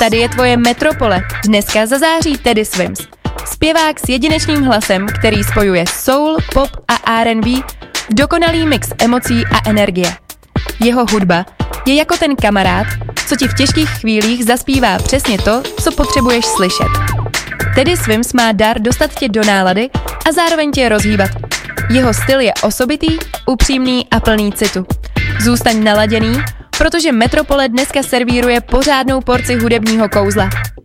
Tady je tvoje metropole. Dneska zazáří Teddy Swims. Zpěvák s jedinečným hlasem, který spojuje soul, pop a R&B v dokonalý mix emocí a energie. Jeho hudba je jako ten kamarád, co ti v těžkých chvílích zaspívá přesně to, co potřebuješ slyšet. Teddy Swims má dar dostat tě do nálady a zároveň tě rozhýbat. Jeho styl je osobitý, upřímný a plný citu. Zůstaň naladěný, protože Metropole dneska servíruje pořádnou porci hudebního kouzla.